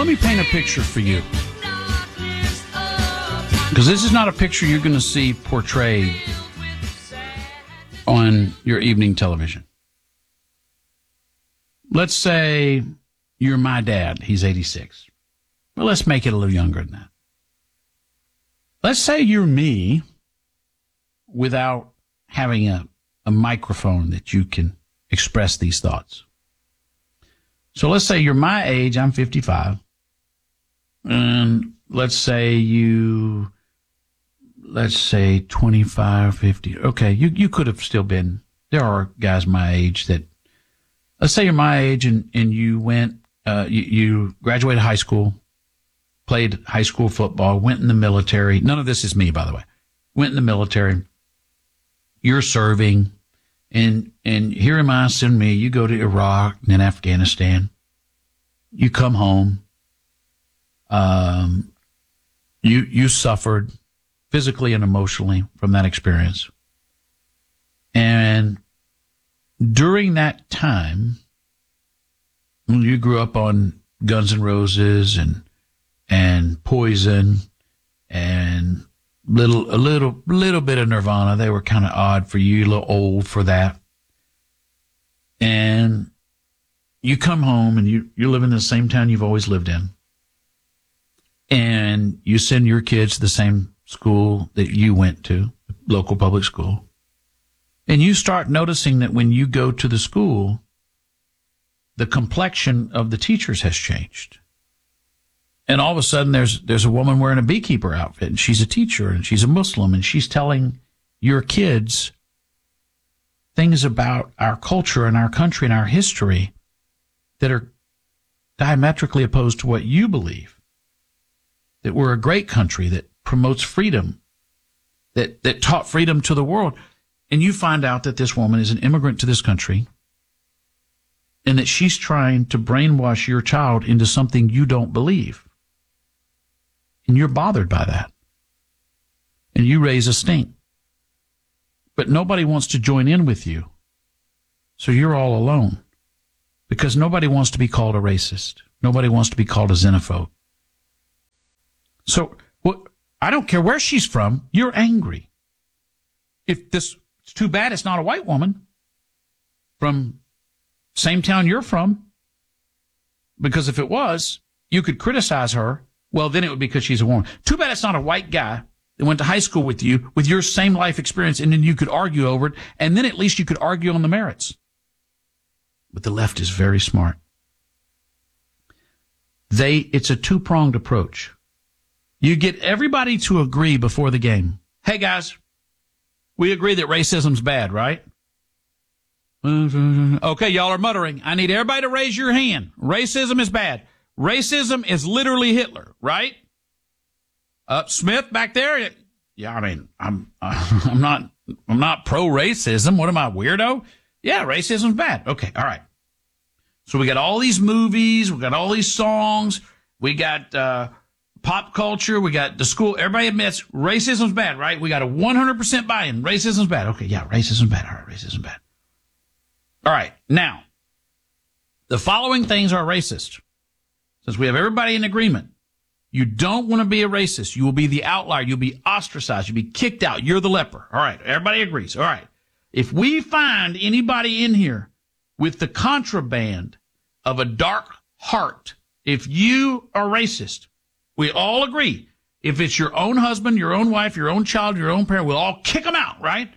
me paint a picture for you. Because this is not a picture you're going to see portrayed on your evening television. Let's say you're my dad. He's 86. Well, let's make it a little younger than that. Let's say you're me without having a microphone that you can express these thoughts. So let's say you're my age. I'm 55. And let's say 25, 50. Okay, you could have still been. There are guys my age that, let's say you're my age and you went, you graduated high school, played high school football, went in the military. None of this is me, by the way. Went in the military. You're serving. And here am I, send me. You go to Iraq and then Afghanistan. You come home. You suffered physically and emotionally from that experience. And during that time, you grew up on Guns N' Roses and Poison and a little bit of Nirvana. They were kind of odd for you, a little old for that. And you come home and you live in the same town you've always lived in. And you send your kids to the same school that you went to, local public school. And you start noticing that when you go to the school, the complexion of the teachers has changed. And all of a sudden there's a woman wearing a beekeeper outfit, and she's a teacher, and she's a Muslim, and she's telling your kids things about our culture and our country and our history that are diametrically opposed to what you believe. That we're a great country that promotes freedom, that taught freedom to the world. And you find out that this woman is an immigrant to this country and that she's trying to brainwash your child into something you don't believe. And you're bothered by that. And you raise a stink. But nobody wants to join in with you. So you're all alone. Because nobody wants to be called a racist. Nobody wants to be called a xenophobe. So, I don't care where she's from, you're angry. It's too bad it's not a white woman from same town you're from. Because if it was, you could criticize her. Well, then it would be because she's a woman. Too bad it's not a white guy that went to high school with you, with your same life experience, and then you could argue over it, and then at least you could argue on the merits. But the left is very smart. It's a two-pronged approach. You get everybody to agree before the game. Hey, guys, we agree that racism's bad, right? Okay, y'all are muttering. I need everybody to raise your hand. Racism is bad. Racism is literally Hitler, right? Smith back there? Yeah, I mean, I'm not pro-racism. What am I, weirdo? Yeah, racism's bad. Okay, all right. So we got all these movies, we got all these songs, we got pop culture, we got the school. Everybody admits racism's bad, right? We got a 100% buy-in. Racism's bad. Okay, yeah, racism's bad. All right, racism's bad. All right, now, the following things are racist. Since we have everybody in agreement, you don't want to be a racist. You will be the outlier. You'll be ostracized. You'll be kicked out. You're the leper. All right, everybody agrees. All right. If we find anybody in here with the contraband of a dark heart, if you are racist, we all agree. If it's your own husband, your own wife, your own child, your own parent, we'll all kick them out, right?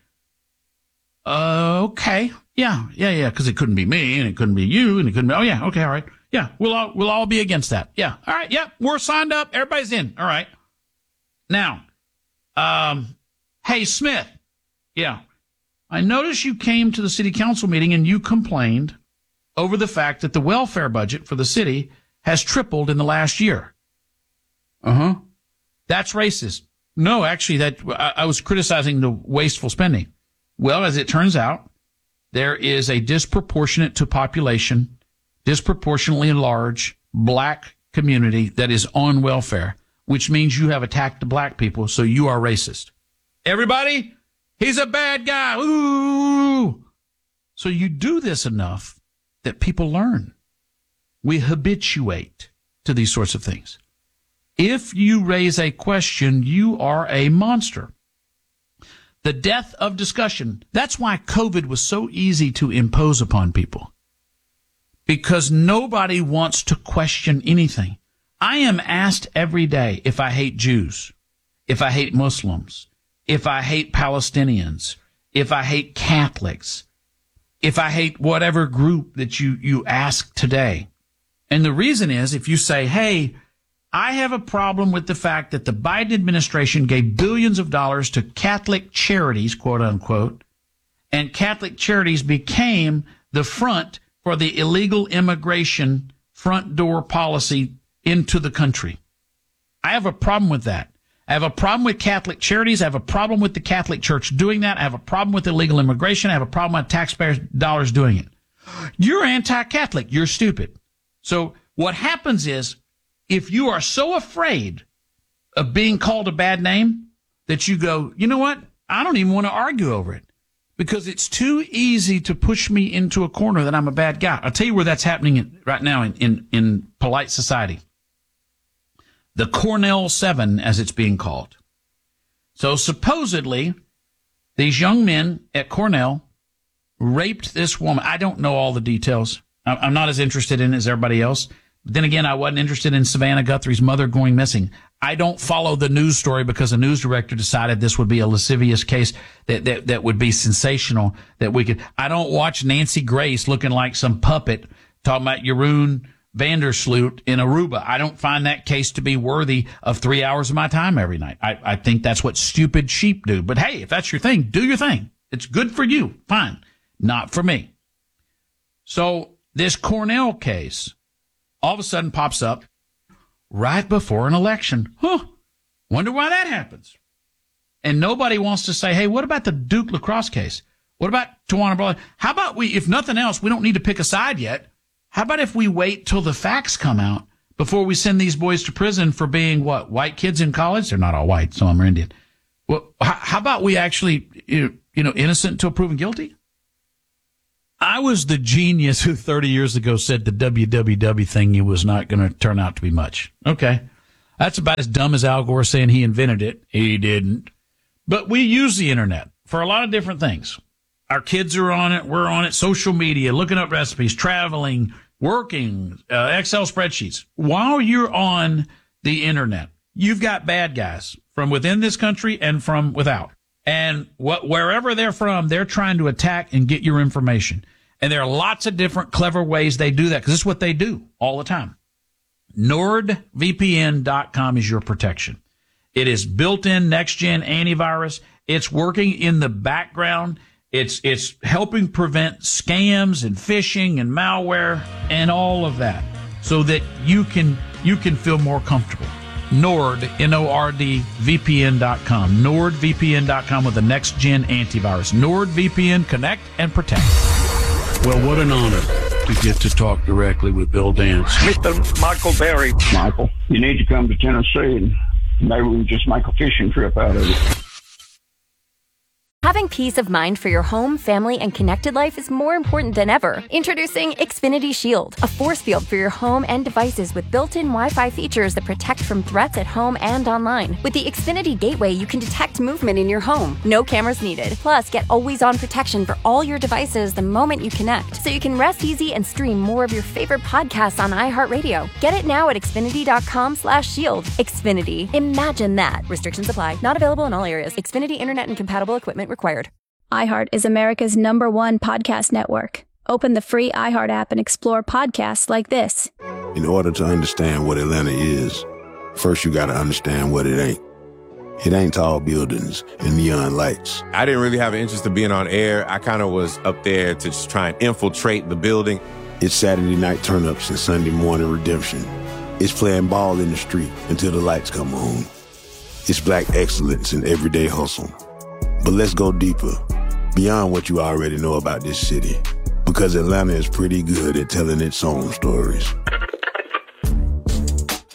Okay. Yeah. Because it couldn't be me, and it couldn't be you, and it couldn't be, oh yeah, okay, all right. Yeah, we'll all be against that. Yeah. All right, yeah, we're signed up. Everybody's in. All right. Now, hey, Smith. Yeah. I noticed you came to the city council meeting and you complained over the fact that the welfare budget for the city has tripled in the last year. Uh-huh. That's racist. No, actually, I was criticizing the wasteful spending. Well, as it turns out, there is a disproportionate to population, disproportionately large black community that is on welfare, which means you have attacked the black people, so you are racist. Everybody, he's a bad guy. Ooh. So you do this enough that people learn. We habituate. to these sorts of things. If you raise a question, you are a monster. The death of discussion. That's why COVID was so easy to impose upon people. Because nobody wants to question anything. I am asked every day if I hate Jews, if I hate Muslims, if I hate Palestinians, if I hate Catholics, if I hate whatever group that you ask today. And the reason is, if you say, hey, I have a problem with the fact that the Biden administration gave billions of dollars to Catholic charities, quote unquote, and Catholic charities became the front for the illegal immigration front door policy into the country. I have a problem with that. I have a problem with Catholic charities. I have a problem with the Catholic Church doing that. I have a problem with illegal immigration. I have a problem with taxpayers' dollars doing it. You're anti-Catholic. You're stupid. So what happens is, if you are so afraid of being called a bad name that you go, you know what? I don't even want to argue over it because it's too easy to push me into a corner that I'm a bad guy. I'll tell you where that's happening right now in polite society. The Cornell 7, as it's being called. So supposedly, these young men at Cornell raped this woman. I don't know all the details. I'm not as interested in it as everybody else. But then again, I wasn't interested in Savannah Guthrie's mother going missing. I don't follow the news story because a news director decided this would be a lascivious case that would be sensational, that we could. I don't watch Nancy Grace looking like some puppet talking about Jeroen Vandersloot in Aruba. I don't find that case to be worthy of 3 hours of my time every night. I think that's what stupid sheep do. But hey, if that's your thing, do your thing. It's good for you. Fine. Not for me. So this Cornell case all of a sudden pops up right before an election. Wonder why that happens. And nobody wants to say, hey, what about the Duke lacrosse case? What about Tawana Brawley? How about we, if nothing else, we don't need to pick a side yet. How about if we wait till the facts come out before we send these boys to prison for being what? White kids in college? They're not all white. Some of them are Indian. Well, how about we actually, innocent until proven guilty? I was the genius who 30 years ago said the WWW thing was not going to turn out to be much. Okay. That's about as dumb as Al Gore saying he invented it. He didn't. But we use the internet for a lot of different things. Our kids are on it. We're on it. Social media, looking up recipes, traveling, working, Excel spreadsheets. While you're on the internet, you've got bad guys from within this country and from without. And wherever they're from, they're trying to attack and get your information. And there are lots of different clever ways they do that because this is what they do all the time. NordVPN.com is your protection. It is built-in next-gen antivirus. It's working in the background. It's helping prevent scams and phishing and malware and all of that so that you can feel more comfortable. Nord, N-O-R-D, VPN.com. NordVPN.com with the next-gen antivirus. NordVPN, connect and protect. Well, what an honor to get to talk directly with Bill Dance. Mr. Michael Berry. Michael, you need to come to Tennessee and maybe we can just make a fishing trip out of it. Having peace of mind for your home, family, and connected life is more important than ever. Introducing Xfinity Shield, a force field for your home and devices with built-in Wi-Fi features that protect from threats at home and online. With the Xfinity Gateway, you can detect movement in your home. No cameras needed. Plus, get always-on protection for all your devices the moment you connect, so you can rest easy and stream more of your favorite podcasts on iHeartRadio. Get it now at Xfinity.com/shield. Xfinity. Imagine that. Restrictions apply. Not available in all areas. Xfinity Internet and compatible equipment required. iHeart is America's #1 podcast network. Open the free iHeart app and explore podcasts like this. In order to understand what Atlanta is, first you got to understand what it ain't. It ain't tall buildings and neon lights. I didn't really have an interest in being on air. I kind of was up there to just try and infiltrate the building. It's Saturday night turn-ups and Sunday morning redemption. It's playing ball in the street until the lights come on. It's black excellence in everyday hustle. But let's go deeper, beyond what you already know about this city, because Atlanta is pretty good at telling its own stories.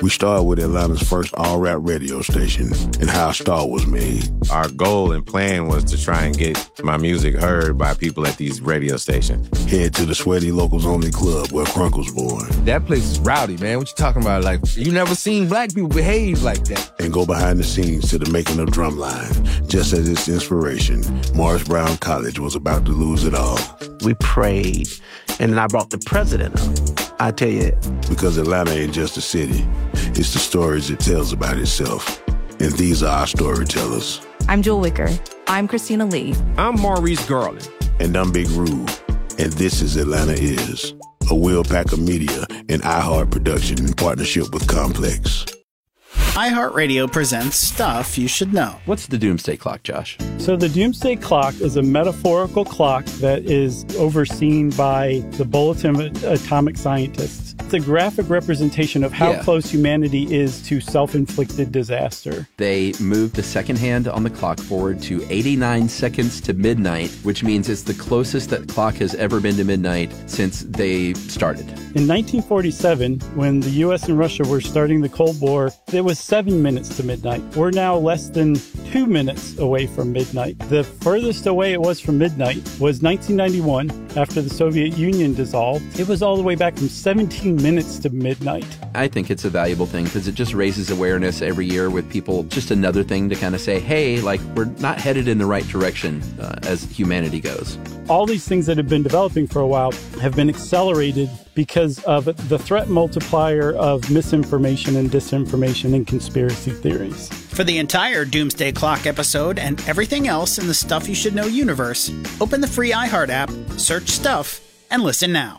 We started with Atlanta's first all-rap radio station and how a star was made. Our goal and plan was to try and get my music heard by people at these radio stations. Head to the Sweaty Locals Only Club where Crunk was born. That place is rowdy, man. What you talking about? Like, you never seen black people behave like that. And go behind the scenes to the making of Drumline. Just as its inspiration, Morris Brown College was about to lose it all. We prayed, and then I brought the president up. I tell you. Because Atlanta ain't just a city. It's the stories it tells about itself. And these are our storytellers. I'm Jewel Wicker. I'm Christina Lee. I'm Maurice Garland. And I'm Big Rube. And this is Atlanta Is, a Will Packer Media and iHeart production in partnership with Complex. iHeartRadio presents Stuff You Should Know. What's the Doomsday Clock, Josh? So the Doomsday Clock is a metaphorical clock that is overseen by the Bulletin of Atomic Scientists. It's a graphic representation of how close humanity is to self-inflicted disaster. They moved the second hand on the clock forward to 89 seconds to midnight, which means it's the closest that clock has ever been to midnight since they started. In 1947, when the U.S. and Russia were starting the Cold War, it was 7 minutes to midnight. We're now less than 2 minutes away from midnight. The furthest away it was from midnight was 1991, after the Soviet Union dissolved. It was all the way back from 17 minutes to midnight. I think it's a valuable thing because it just raises awareness every year with people. Just another thing to kind of say, hey, like, we're not headed in the right direction as humanity goes. All these things that have been developing for a while have been accelerated because of the threat multiplier of misinformation and disinformation and conspiracy theories. For the entire Doomsday Clock episode and everything else in the Stuff You Should Know universe, open the free iHeart app, search Stuff, and listen now.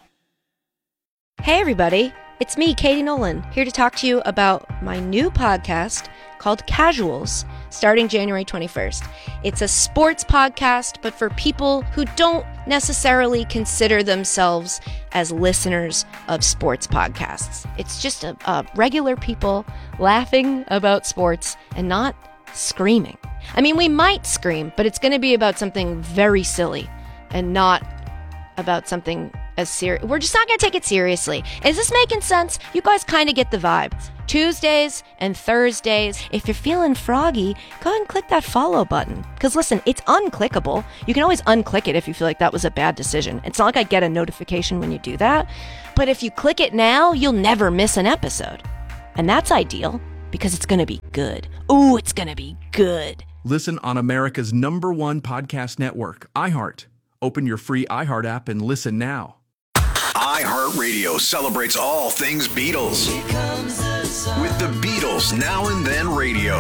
Hey everybody, it's me, Katie Nolan, here to talk to you about my new podcast called Casuals, starting January 21st. It's a sports podcast, but for people who don't necessarily consider themselves as listeners of sports podcasts. It's just a regular people laughing about sports and not screaming. I mean, we might scream, but it's going to be about something very silly and not about something as serious. We're just not going to take it seriously. Is this making sense? You guys kind of get the vibe. Tuesdays and Thursdays. If you're feeling froggy, go ahead and click that follow button. Because listen, it's unclickable. You can always unclick it if you feel like that was a bad decision. It's not like I get a notification when you do that. But if you click it now, you'll never miss an episode. And that's ideal because it's going to be good. Ooh, it's going to be good. Listen on America's #1 podcast network, iHeart. Open your free iHeart app and listen now. iHeartRadio celebrates all things Beatles with the Beatles Now and Then Radio.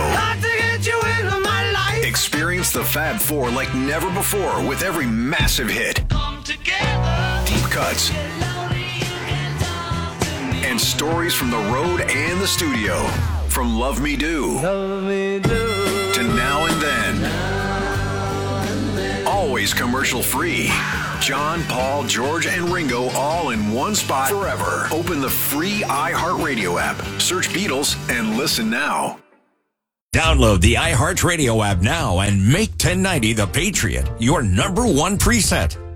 Experience the Fab Four like never before with every massive hit, deep cuts, and stories from the road and the studio. From Love Me Do to Now and Then. Always commercial free. John, Paul, George, and Ringo all in one spot forever. Open the free iHeartRadio app. Search Beatles and listen now. Download the iHeartRadio app now and make 1090 The Patriot your #1 preset.